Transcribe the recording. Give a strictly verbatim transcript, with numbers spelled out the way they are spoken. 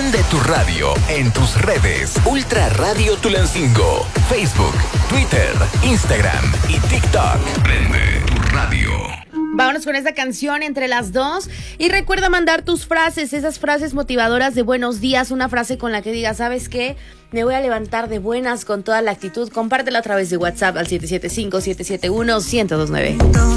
Prende tu radio en tus redes. Ultra Radio Tulancingo. Facebook, Twitter, Instagram y TikTok. Prende tu radio. Vámonos con esta canción entre las dos. Y recuerda mandar tus frases, esas frases motivadoras de buenos días. Una frase con la que digas, ¿sabes qué? Me voy a levantar de buenas con toda la actitud. Compártela a través de WhatsApp al siete siete cinco, siete siete uno, uno cero dos nueve.